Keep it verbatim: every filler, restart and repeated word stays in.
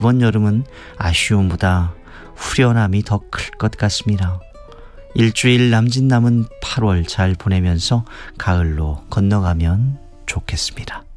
이번 여름은 아쉬움보다 후련함이 더 클 것 같습니다. 일주일 남짓 남은 팔월 잘 보내면서 가을로 건너가면 좋겠습니다.